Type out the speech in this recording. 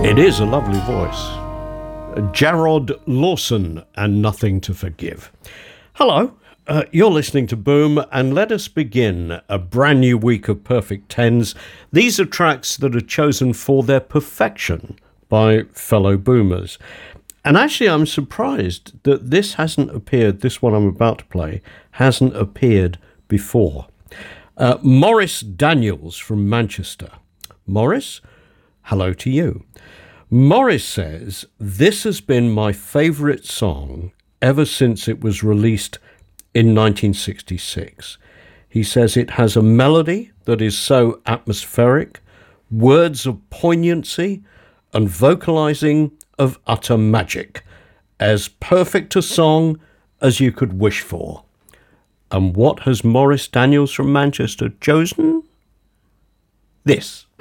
It is a lovely voice. Jarrod Lawson and Nothing to Forgive. Hello, you're listening to Boom, and let us begin a brand new week of Perfect Tens. These are tracks that are chosen for their perfection by fellow boomers. And actually, I'm surprised that this one I'm about to play, hasn't appeared before. Morris Daniels from Manchester. Morris, hello to you. Morris says, this has been my favourite song ever since it was released in 1966. He says it has a melody that is so atmospheric, words of poignancy, and vocalising of utter magic, as perfect a song as you could wish for. And what has Morris Daniels from Manchester chosen? This.